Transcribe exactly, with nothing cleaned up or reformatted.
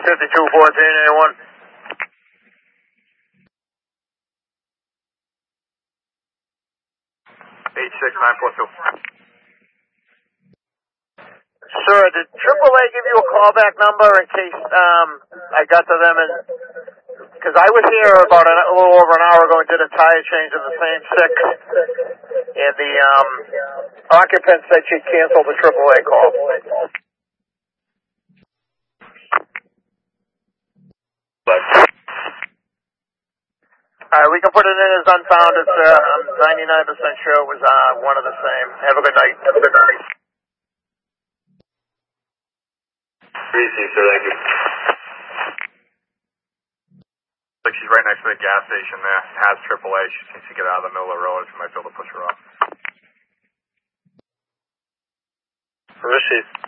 fifty-two fourteen, anyone? eight six nine four two. Sir, did triple A give you a callback number in case um, I got to them and... Because I was here about an, a little over an hour ago and did a tire change in the same six, and the um, occupant said she canceled the triple A call. Alright, we can put it in as unfound. It's, uh, I'm ninety-nine percent sure it was uh, one of the same. Have a good night. Have a good night. Received, sir, thank you. Like she's right next to the gas station there. Has triple A. She needs to get out of the middle of the road. She might be able to push her off. Received.